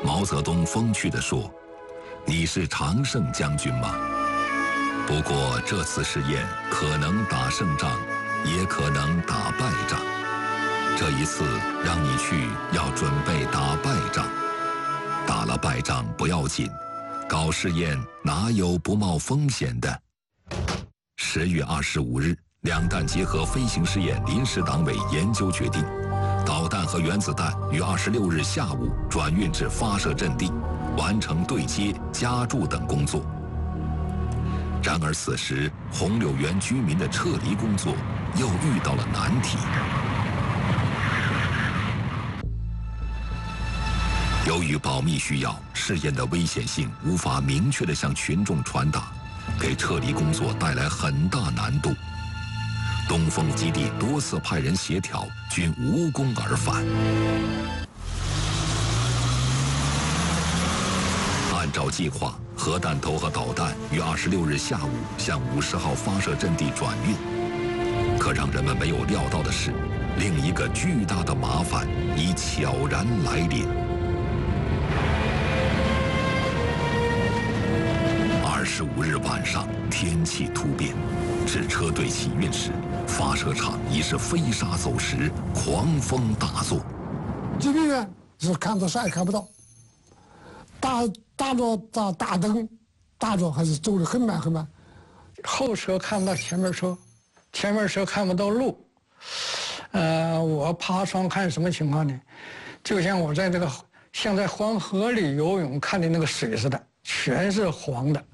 毛泽东风趣地说：“你是常胜将军吗？不过这次试验可能打胜仗，也可能打败仗。这一次让你去，要准备打败仗。打了败仗不要紧，搞试验哪有不冒风险的？”10月25日，两弹结合飞行试验临时党委研究决定，导弹和原子弹于26日下午转运至发射阵地，完成对接、加注等工作。然而此时，红柳园居民的撤离工作又遇到了难题。由于保密需要，试验的危险性无法明确地向群众传达，给撤离工作带来很大难度。东风基地多次派人协调，均无功而返。按照计划，核弹头和导弹于26日下午向50号发射阵地转运。可让人们没有料到的是，另一个巨大的麻烦已悄然来临。25日晚上，天气突变，至车队起运时，发射场已是飞沙走石，狂风大作。 这边呢是看到啥也看不到，打着大灯，打着还是走得很慢很慢。 后车看不到前面车，前面车看不到路。我爬窗看什么情况呢？就像我在这个像在黄河里游泳看的那个水似的，全是黄的。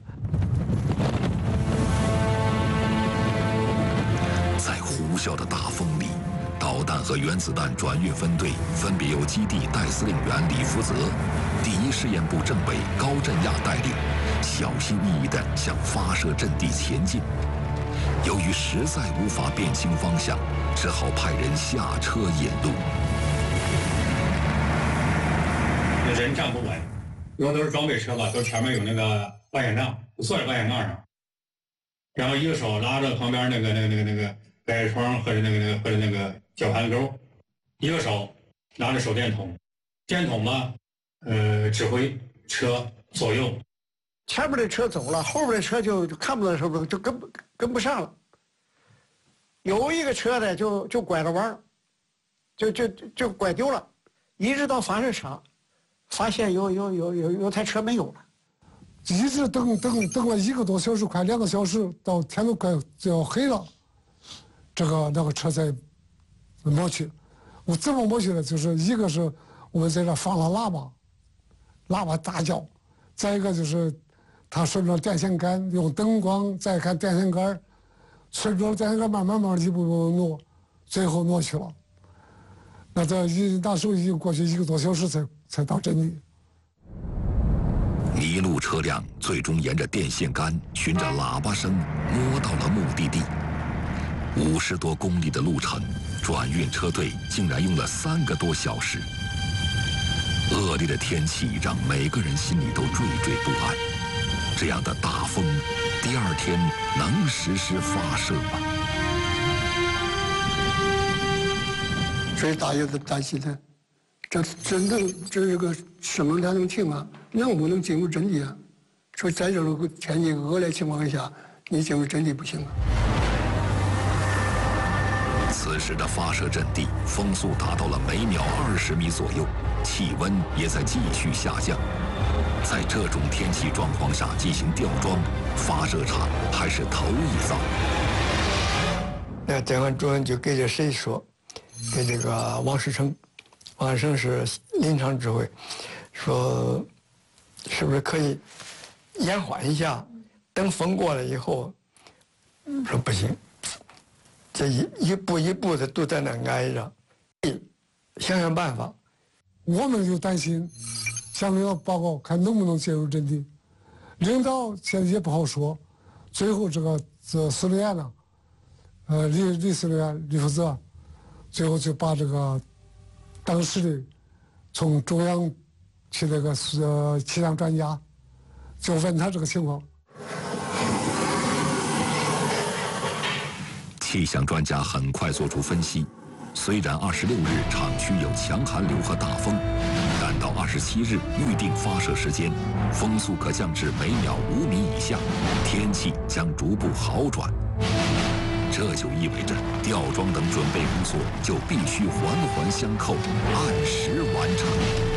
在呼啸的大风里，导弹和原子弹转运分队分别由基地代司令员李福泽、第一试验部政委高振亚带领，小心翼翼地向发射阵地前进。由于实在无法辨清方向，只好派人下车引路。 人站不稳，因为都是装备车吧，都前面有那个保险杠，坐在保险杠上，然后一个手拉着旁边那个百叶窗或者那个绞盘钩，一个手拿着手电筒，电筒嘛，指挥车左右。 前面的车走了，后面的车就看不到，是不是就跟不上了？有一个车呢就拐了弯，就拐丢了，一直到发射场，发现有台车没有了。 一直等了1个多小时，快2个小时，到天都快就要黑了，那个车才摸去。我怎么摸去的？就是一个是我们在这放了喇叭大叫，再一个就是他顺着电线杆用灯光再看电线杆，顺着电线杆慢慢一步步挪，最后挪去了。那时候已经过去1个多小时才到阵地。 迷路车辆最终沿着电线杆，循着喇叭声摸到了目的地。50多公里的路程，转运车队竟然用了3个多小时。恶劣的天气让每个人心里都惴惴不安。这样的大风，第2天能实施发射吗？ 所以大家都担心的，这个生命两种情况，能不能进入阵地啊？说在这种天气恶劣情况下，你进入阵地不行啊。 此时的发射阵地风速达到了每秒20米左右，气温也在继续下降。在这种天气状况下进行吊装，发射场还是头一遭。 那电话主任就给这谁说？给这个王世成，王世成是临场指挥，说是不是可以延缓一下，等风过了以后，说不行，这一步一步的都在那挨着，想办法。 我们就担心向领导报告，看能不能介入阵地。领导现在也不好说。最后这司令员呢，李司令员李福泽，最后就把这个当时的从中央去那个气象专家，就问他这个情况。 气象专家很快做出分析，虽然26日厂区有强寒流和大风，但到27日预定发射时间，风速可降至每秒5米以下，天气将逐步好转。这就意味着吊装等准备工作就必须环环相扣，按时完成。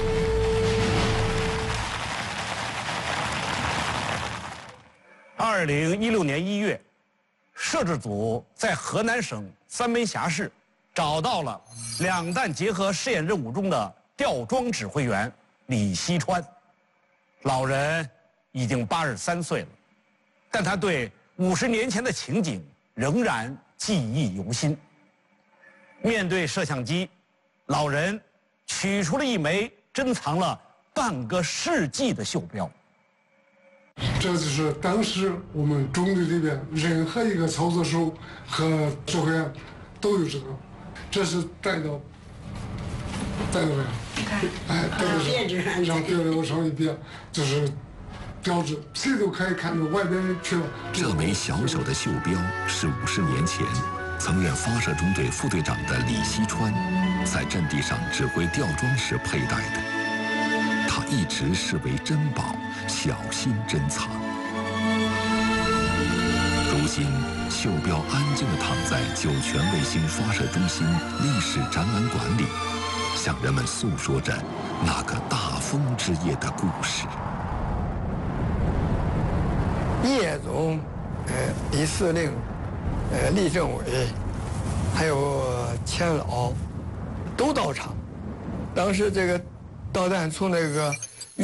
2016年1月，摄制组在河南省三门峡市找到了两弹结合试验任务中的吊装指挥员李锡川。老人已经83岁了，但他对50年前的情景仍然记忆犹新。面对摄像机，老人取出了一枚珍藏了半个世纪的袖标。 这就是当时我们中队里边任何一个操作手和指挥员都有这个，这是带到这儿，哎，带到上，让别人往上一别，就是标志，谁都可以看出外边人去了。 这枚小小的袖标是50年前曾任发射中队副队长的李锡川在阵地上指挥吊装时佩戴的，他一直视为珍宝，小心珍藏。如今，袖标安静地躺在酒泉卫星发射中心历史展览馆里，向人们诉说着那个大风之夜的故事。 叶总、李司令、李政委，还有钱老，都到场。当时这个导弹从那个